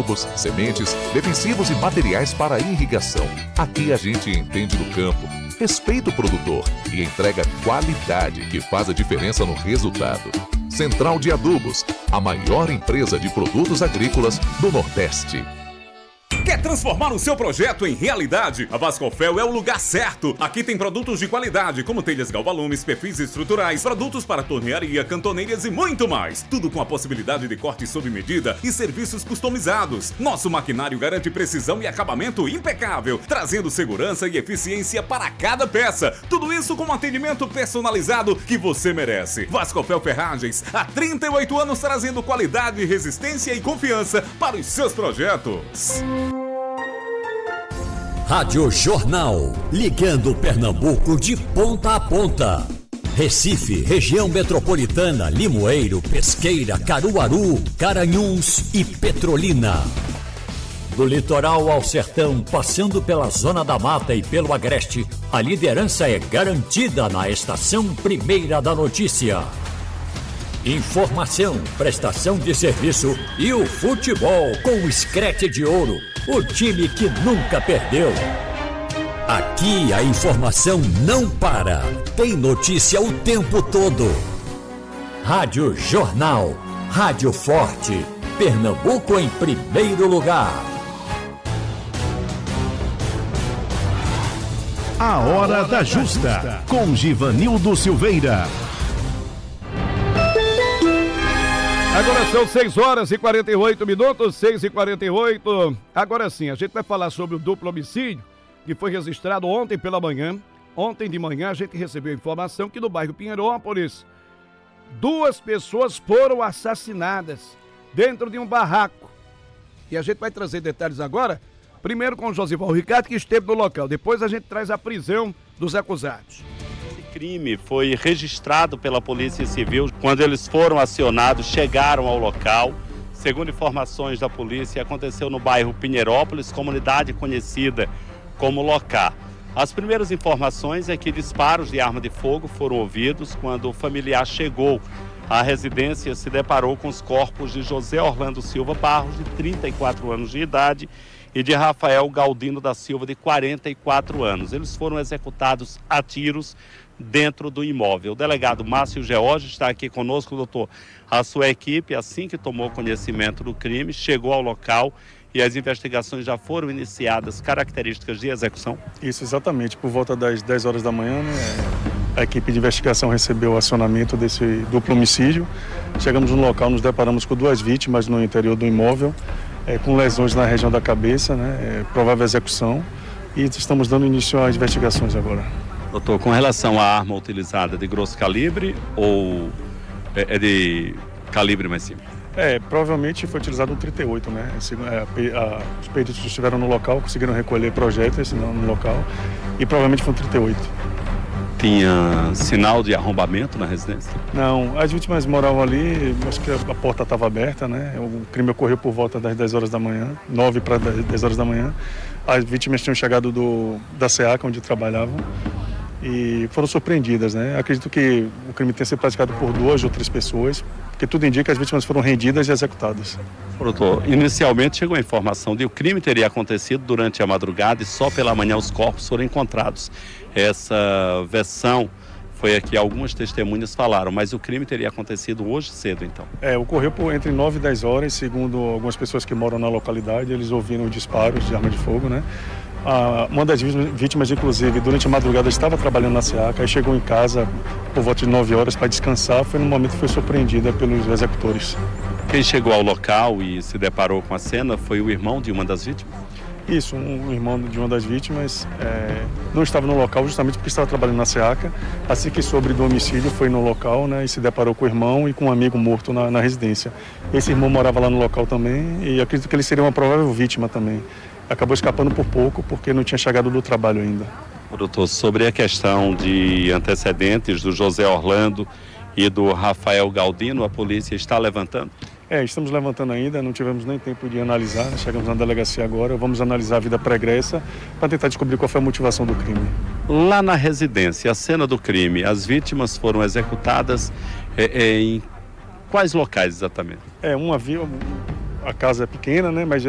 adubos, sementes, defensivos e materiais para irrigação. Aqui a gente entende do campo, respeita o produtor e entrega qualidade que faz a diferença no resultado. Central de Adubos, a maior empresa de produtos agrícolas do Nordeste. Quer transformar o seu projeto em realidade? A Vasconfel é o lugar certo. Aqui tem produtos de qualidade, como telhas galvalumes, perfis estruturais, produtos para tornearia, cantoneiras e muito mais. Tudo com a possibilidade de corte sob medida e serviços customizados. Nosso maquinário garante precisão e acabamento impecável, trazendo segurança e eficiência para cada peça. Tudo isso com um atendimento personalizado que você merece. Vasconfel Ferragens, há 38 anos trazendo qualidade, resistência e confiança para os seus projetos. Rádio Jornal, ligando Pernambuco de ponta a ponta. Recife, região metropolitana, Limoeiro, Pesqueira, Caruaru, Garanhuns e Petrolina. Do litoral ao sertão, passando pela Zona da Mata e pelo Agreste, a liderança é garantida na Estação Primeira da Notícia. Informação, prestação de serviço e o futebol com o Screte de Ouro, o time que nunca perdeu. Aqui a informação não para, tem notícia o tempo todo. Rádio Jornal, Rádio Forte, Pernambuco em primeiro lugar. A Hora da Justa, com Givanildo Silveira. Agora são 6h48, 6h48. Agora sim, a gente vai falar sobre o duplo homicídio que foi registrado ontem pela manhã. Ontem de manhã a gente recebeu informação que no bairro Pinheirópolis 2 pessoas foram assassinadas dentro de um barraco. E a gente vai trazer detalhes agora, primeiro com o Josival Ricardo, que esteve no local. Depois a gente traz a prisão dos acusados. Crime foi registrado pela Polícia Civil. Quando eles foram acionados, chegaram ao local. Segundo informações da polícia, aconteceu no bairro Pinheirópolis, comunidade conhecida como Locá. As primeiras informações é que disparos de arma de fogo foram ouvidos. Quando o familiar chegou à residência, se deparou com os corpos de José Orlando Silva Barros, de 34 anos de idade, e de Rafael Galdino da Silva, de 44 anos. Eles foram executados a tiros dentro do imóvel. O delegado Márcio George está aqui conosco, doutor. A sua equipe, assim que tomou conhecimento do crime, chegou ao local e as investigações já foram iniciadas. Características de execução? Isso, exatamente. Por volta das 10 horas da manhã, a equipe de investigação recebeu o acionamento desse duplo homicídio. Chegamos no local, nos deparamos com 2 vítimas no interior do imóvel, com lesões na região da cabeça, provável execução, e estamos dando início às investigações agora. Doutor, com relação à arma utilizada, de grosso calibre ou é de calibre mais simples? Provavelmente foi utilizado um 38, os peritos estiveram no local, conseguiram recolher projéteis no local e provavelmente foi um 38. Tinha sinal de arrombamento na residência? Não, as vítimas moravam ali, acho que a porta estava aberta, O crime ocorreu por volta das 10 horas da manhã, 9 para 10 horas da manhã. As vítimas tinham chegado da SEACA, onde trabalhavam, e foram surpreendidas, Acredito que o crime tenha sido praticado por 2 ou 3 pessoas, porque tudo indica que as vítimas foram rendidas e executadas. Doutor, inicialmente chegou a informação de que o crime teria acontecido durante a madrugada e só pela manhã os corpos foram encontrados. Essa versão foi a que algumas testemunhas falaram, mas o crime teria acontecido hoje cedo, então? Ocorreu entre 9 e 10 horas, segundo algumas pessoas que moram na localidade, eles ouviram disparos de arma de fogo, Uma das vítimas, inclusive, durante a madrugada estava trabalhando na SEACA, aí chegou em casa por volta de 9 horas para descansar, foi no momento que foi surpreendida pelos executores. Quem chegou ao local e se deparou com a cena foi o irmão de uma das vítimas? Isso, um irmão de uma das vítimas não estava no local justamente porque estava trabalhando na SEACA. Assim que soube do homicídio, foi no local e se deparou com o irmão e com um amigo morto na residência. Esse irmão morava lá no local também e acredito que ele seria uma provável vítima também. Acabou escapando por pouco porque não tinha chegado do trabalho ainda. Doutor, sobre a questão de antecedentes do José Orlando e do Rafael Galdino, a polícia está levantando? Estamos levantando ainda, não tivemos nem tempo de analisar, chegamos na delegacia agora, vamos analisar a vida pregressa para tentar descobrir qual foi a motivação do crime. Lá na residência, a cena do crime, as vítimas foram executadas em quais locais exatamente? A casa é pequena, mas